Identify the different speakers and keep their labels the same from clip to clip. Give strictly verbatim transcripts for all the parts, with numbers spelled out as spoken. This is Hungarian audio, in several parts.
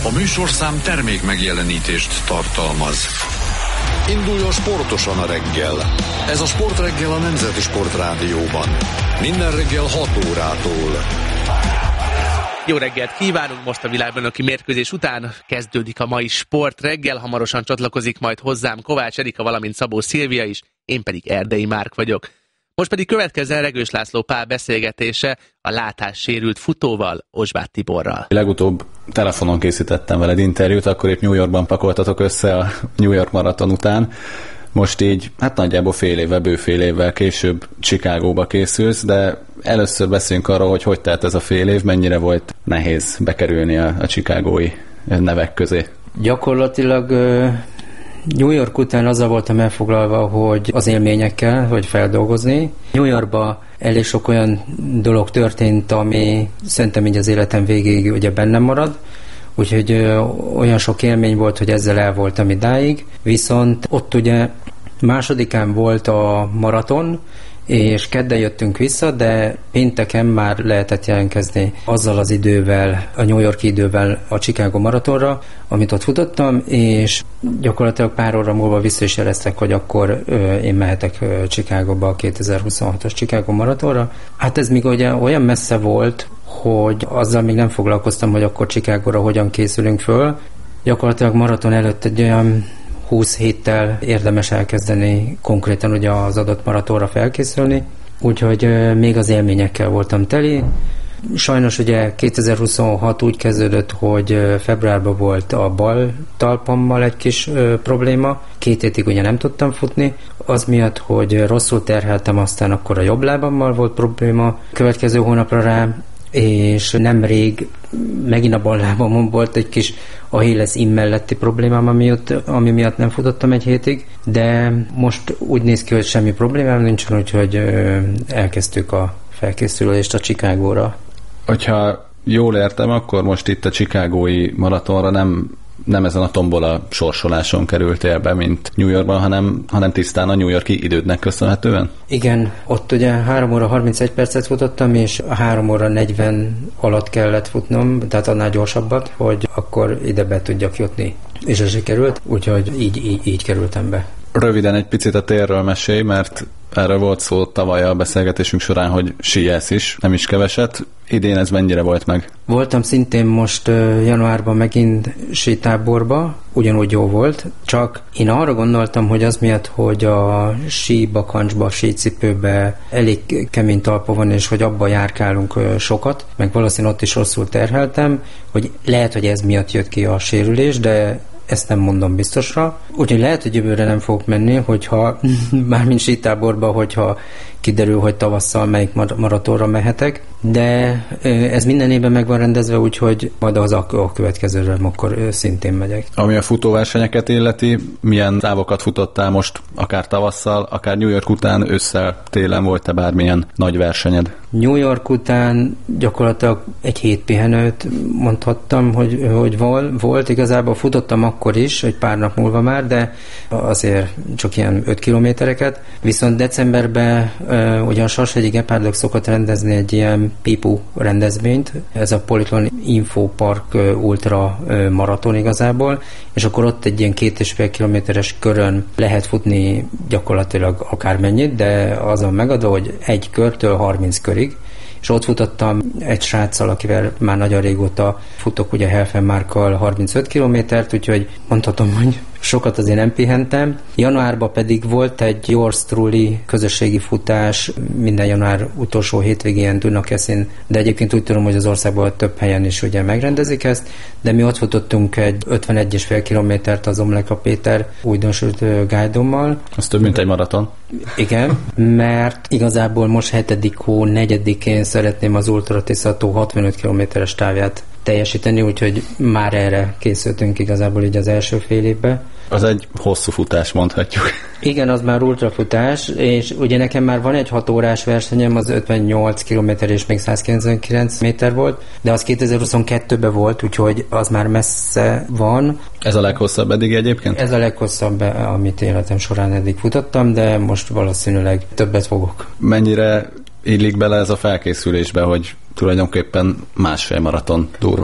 Speaker 1: A műsorszám termék megjelenítést tartalmaz. Induljon sportosan a reggel. Ez a Sportreggel a Nemzeti Sportrádióban. Minden reggel hat órától.
Speaker 2: Jó reggelt kívánunk! Most a világbajnoki mérkőzés után kezdődik a mai Sportreggel. Hamarosan csatlakozik majd hozzám Kovács Erika, valamint Szabó Szilvia is, én pedig Erdei Márk vagyok. Most pedig következzen Regős László Pál beszélgetése a látássérült futóval, Osváth Tiborral.
Speaker 3: Legutóbb telefonon készítettem veled interjút, akkor épp New Yorkban pakoltatok össze a New York maraton után. Most így, hát nagyjából fél évvel, bő fél évvel később Chicagóba készülsz, de először beszéljünk arról, hogy hogy telt ez a fél év, mennyire volt nehéz bekerülni a, a chicagói nevek közé.
Speaker 4: Gyakorlatilag New York után azzal voltam elfoglalva, hogy az élményekkel, hogy feldolgozni. New Yorkban elég sok olyan dolog történt, ami szerintem így az életem végéig ugye bennem marad. Úgyhogy ö, olyan sok élmény volt, hogy ezzel el voltam idáig. Viszont ott ugye másodikán volt a maraton, és kedden jöttünk vissza, de pénteken már lehetett jelentkezni azzal az idővel, a New York idővel a Chicago maratonra, amit ott futottam, és gyakorlatilag pár óra múlva vissza is jeleztek, hogy akkor ö, én mehetek ö, Chicagóba a kétezer-huszonhatos Chicago maratonra. Hát ez még ugye olyan messze volt, hogy azzal még nem foglalkoztam, hogy akkor Chicagóra hogyan készülünk föl. Gyakorlatilag maraton előtt egy olyan húsz héttel érdemes elkezdeni konkrétan ugye az adott maratonra felkészülni, úgyhogy még az élményekkel voltam teli. Sajnos ugye kétezer-huszonhat úgy kezdődött, hogy februárban volt a bal talpammal egy kis ö, probléma, két hétig ugye nem tudtam futni, az miatt, hogy rosszul terheltem, aztán akkor a jobb lábammal volt probléma, következő hónapra rá, és nemrég megint a bal lábamon volt egy kis Achilles in melletti problémám, ami, ott, ami miatt nem futottam egy hétig, de most úgy néz ki, hogy semmi problémám nincsen, úgyhogy ö, elkezdtük a felkészülést a Chicagóra.
Speaker 3: Hogyha jól értem, akkor most itt a chicagói maratonra nem, nem ezen a tombola sorsoláson kerültél be, mint New Yorkban, hanem, hanem tisztán a New Yorki idődnek köszönhetően?
Speaker 4: Igen, ott ugye három óra harmincegy percet futottam, és a három óra negyven alatt kellett futnom, tehát annál gyorsabbat, hogy akkor ide be tudjak jutni. És ez sikerült, úgyhogy így, így, így kerültem be.
Speaker 3: Röviden egy picit a térről mesélj, mert erről volt szó tavaly a beszélgetésünk során, hogy síelsz is, nem is keveset. Idén ez mennyire volt meg?
Speaker 4: Voltam szintén most uh, januárban megint sítáborba, ugyanúgy jó volt, csak én arra gondoltam, hogy az miatt, hogy a síbakancsba, a sícipőbe elég kemény talpa van, és hogy abba járkálunk uh, sokat, meg valószínűleg ott is rosszul terheltem, hogy lehet, hogy ez miatt jött ki a sérülés, de ezt nem mondom biztosra. Úgyhogy lehet, hogy jövőre nem fogok menni, hogyha mármint sítáborba, hogyha kiderül, hogy tavasszal melyik maratonra mehetek, de ez minden évben meg van rendezve, úgyhogy majd az a következőre akkor szintén megyek.
Speaker 3: Ami a futóversenyeket illeti, milyen távokat futottál most, akár tavasszal, akár New York után, ősszel, télen volt-e bármilyen nagy versenyed?
Speaker 4: New York után gyakorlatilag egy hét pihenőt mondhattam, hogy, hogy volt. Igazából futottam akkor is, egy pár nap múlva már, de azért csak ilyen öt kilométereket. Viszont decemberben uh, ugye a Sashegyi Gepárdok szokott rendezni egy ilyen pípú rendezvényt, ez a Polythlon Info Park uh, Ultra uh, maraton igazából, és akkor ott egy ilyen két és fél kilométeres körön lehet futni gyakorlatilag akármennyit, de azon megadva, hogy egy körtől harminc körig, és ott futottam egy sráccal, akivel már nagyon régóta futok, ugye Helfenmárkkal harmincöt kilométert, úgyhogy mondhatom, hogy sokat azért nem pihentem. Januárban pedig volt egy Yours Truly közösségi futás, minden január utolsó hétvégén Dunakeszin, de egyébként úgy tudom, hogy az országban több helyen is ugye megrendezik ezt, de mi ott futottunk egy ötvenegy és fél kilométert az Omleka Péter újdonsült guide-ommal.
Speaker 3: Az több, mint egy maraton.
Speaker 4: Igen, mert igazából most hetedik hó negyedikén szeretném az Ultra Tiszató hatvanöt kilométeres távját teljesíteni, úgyhogy már erre készültünk igazából így az első fél évben.
Speaker 3: Az egy hosszú futás, mondhatjuk.
Speaker 4: Igen, az már ultrafutás, és ugye nekem már van egy hat órás versenyem, az ötvennyolc kilométer és még száz kilencvenkilenc méter volt, de az kétezer-huszonkettőben volt, úgyhogy az már messze van.
Speaker 3: Ez a leghosszabb eddig egyébként?
Speaker 4: Ez a leghosszabb, amit életem során eddig futottam, de most valószínűleg többet fogok.
Speaker 3: Mennyire illik bele ez a felkészülésbe, hogy tulajdonképpen másfél maraton durván?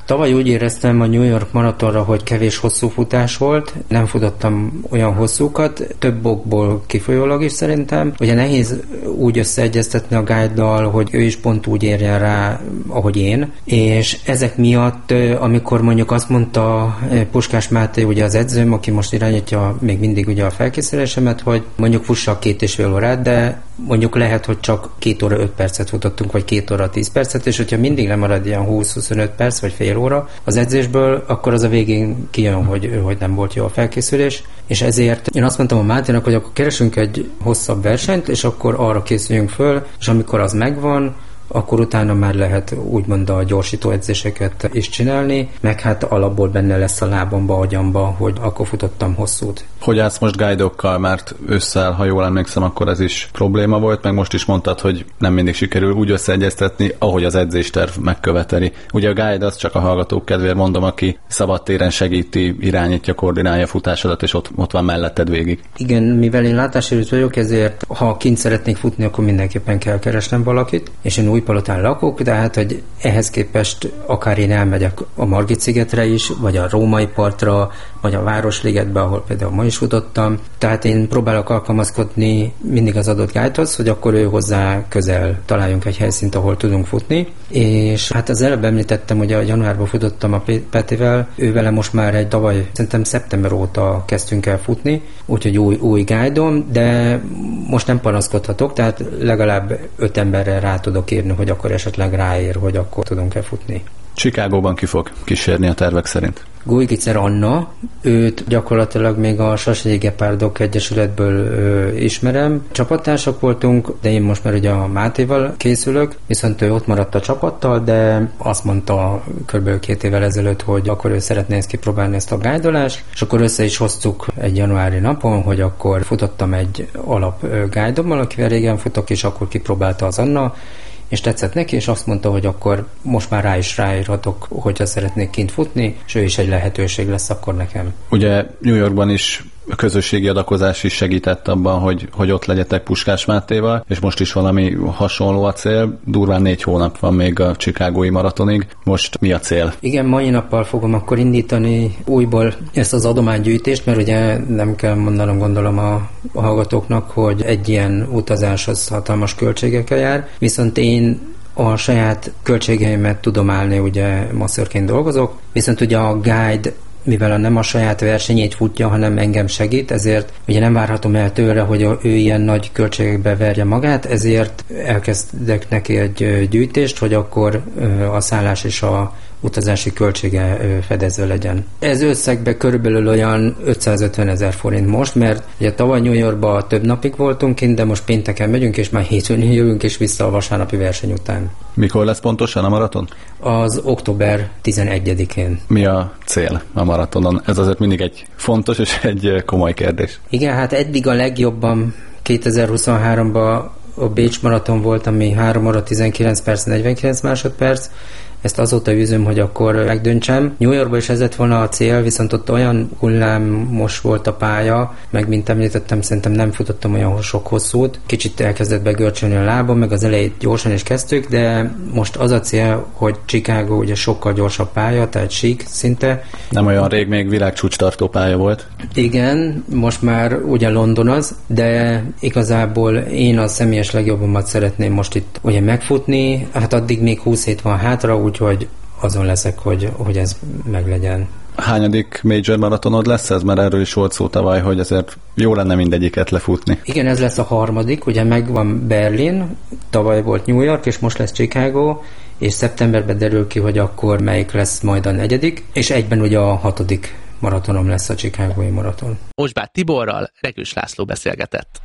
Speaker 4: Tavaly úgy éreztem a New York maratonra, hogy kevés hosszú futás volt, nem futottam olyan hosszúkat, több okból kifolyólag is szerintem. Ugye nehéz úgy összeegyeztetni a guide-dal, hogy ő is pont úgy érjen rá, ahogy én, és ezek miatt, amikor mondjuk azt mondta Puskás Máté, ugye az edzőm, aki most irányítja még mindig ugye a felkészülésemet, hogy mondjuk fussak két és fél órát, de mondjuk lehet, hogy csak két óra öt percet futottunk, vagy két óra tíz percet, és hogyha mindig lemarad ilyen húsz-huszonöt perc, vagy fél óra az edzésből, akkor az a végén kijön, hogy, hogy nem volt jó a felkészülés, és ezért én azt mondtam a Máténak, hogy akkor keresünk egy hosszabb versenyt, és akkor arra készüljünk föl, és amikor az megvan, akkor utána már lehet úgymond a gyorsító edzéseket is csinálni, meg hát alapból benne lesz a lábamba, agyamba, hogy akkor futottam hosszút.
Speaker 3: Hogy állsz most guide-okkal, mert ősszel, ha jól emlékszem, akkor ez is probléma volt, meg most is mondtad, hogy nem mindig sikerül úgy összeegyeztetni, ahogy az edzésterv megköveteli. Ugye a guide az csak a hallgatók kedvéért mondom, aki szabadtéren segíti, irányítja, koordinálja a futásodat, és ott, ott van melletted végig.
Speaker 4: Igen, mivel én látássérült vagyok, ezért ha kint szeretnék futni, akkor mindenképpen kell keresnem valakit, és én Újpalotán lakok, de hát, hogy ehhez képest akár én elmegyek a Margit-szigetre is, vagy a Római partra, vagy a Városligetbe, ahol például ma is futottam. Tehát én próbálok alkalmazkodni mindig az adott guide-hoz, hogy akkor ő hozzá közel találjunk egy helyszínt, ahol tudunk futni. És hát az előbb említettem, hogy a januárban futottam a Petivel, ő vele most már egy tavaly, szerintem szeptember óta kezdtünk el futni, úgyhogy új, új guide-om, de most nem panaszkodhatok, tehát legalább öt emberre rá tudok írni, hogy akkor esetleg ráér, hogy akkor tudunk-e futni.
Speaker 3: Chicagóban ki fog kísérni a tervek szerint?
Speaker 4: Gujgicer Anna, őt gyakorlatilag még a Sasegyi Gepárdok Egyesületből ö, ismerem. Csapattársak voltunk, de én most már ugye a Mátéval készülök, viszont ő ott maradt a csapattal, de azt mondta kb. két évvel ezelőtt, hogy akkor ő szeretné ezt kipróbálni, ezt a guidolást, és akkor össze is hoztuk egy januári napon, hogy akkor futottam egy alap guidommal, akivel régen futok, és akkor kipróbálta az Anna, és tetszett neki, és azt mondta, hogy akkor most már rá is ráírhatok, hogyha szeretnék kint futni, és ő is egy lehetőség lesz akkor nekem.
Speaker 3: Ugye New Yorkban is a közösségi adakozás is segített abban, hogy, hogy ott legyetek Puskás Mátéval, és most is valami hasonló a cél. Durván négy hónap van még a chicagói maratonig. Most mi a cél?
Speaker 4: Igen, mai nappal fogom akkor indítani újból ezt az adománygyűjtést, mert ugye nem kell mondanom, gondolom a, a hallgatóknak, hogy egy ilyen utazás az hatalmas költségekkel jár, viszont én a saját költségeimet tudom állni, ugye masszörként dolgozok, viszont ugye a guide, mivel a nem a saját versenyét futja, hanem engem segít, ezért ugye nem várhatom el tőle, hogy ő ilyen nagy költségekbe verje magát, ezért elkezdek neki egy gyűjtést, hogy akkor a szállás és a utazási költsége fedezve legyen. Ez összegben körülbelül olyan ötszázötven ezer forint most, mert ugye tavaly New Yorkban több napig voltunk kint, de most pénteken megyünk, és már hétfőn jövünk és vissza a vasárnapi verseny után.
Speaker 3: Mikor lesz pontosan a maraton?
Speaker 4: Az október tizenegyedikén.
Speaker 3: Mi a cél a maratonon? Ez azért mindig egy fontos és egy komoly kérdés.
Speaker 4: Igen, hát eddig a legjobban kétezer-huszonháromban a Bécs maraton volt, ami három óra tizenkilenc perc, negyvenkilenc másodperc. Ezt azóta üzöm, hogy akkor megdöntsem. New Yorkban is ez lett volna a cél, viszont ott olyan hullámos volt a pálya, meg mint említettem, szerintem nem futottam olyan sok hosszút. Kicsit elkezdett begörcsölni a lábam, meg az elejét gyorsan is kezdtük, de most az a cél, hogy Chicago ugye sokkal gyorsabb pálya, tehát sík szinte.
Speaker 3: Nem olyan rég még világcsúcs tartó pálya volt.
Speaker 4: Igen, most már ugye London az, de igazából én a személyes legjobbamat szeretném most itt ugye megfutni, hát addig még húsz hét van hátra, úgyhogy azon leszek, hogy, hogy ez meglegyen.
Speaker 3: Hányadik major maratonod lesz ez? Mert erről is volt szó tavaly, hogy ezért jó lenne mindegyiket lefutni.
Speaker 4: Igen, ez lesz a harmadik, ugye megvan Berlin, tavaly volt New York, és most lesz Chicago, és szeptemberben derül ki, hogy akkor melyik lesz majd a negyedik, és egyben ugye a hatodik maratonom lesz a chicagói maraton.
Speaker 2: Osbáth Tiborral Regős László beszélgetett.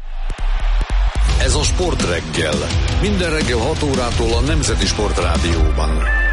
Speaker 1: Ez a Sport Reggel. Minden reggel hat órától a Nemzeti Sport Rádióban.